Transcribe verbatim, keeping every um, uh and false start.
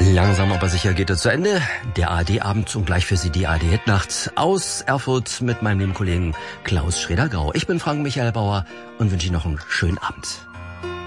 Langsam aber sicher geht es zu Ende. Der A R D-Abend und gleich für Sie die A R D-Hitnacht aus Erfurt mit meinem lieben Kollegen Klaus Schreder-Grau. Ich bin Frank Michael Bauer und wünsche Ihnen noch einen schönen Abend.